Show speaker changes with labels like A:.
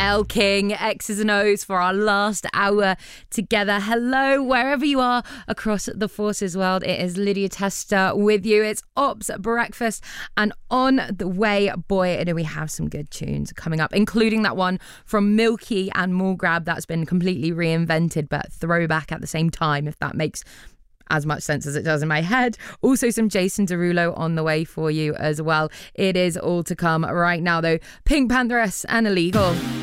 A: El King, X's and O's for our last hour together. Hello, wherever you are across the Forces world. It is Lydia Tester with you. It's Ops Breakfast and on the way, boy, do we have some good tunes coming up, including that one from Milky and Morgrab that's been completely reinvented, but throwback at the same time, if that makes as much sense as it does in my head. Also some Jason Derulo on the way for you as well. It is all to come right now though. Pink Pantheress and Illegal.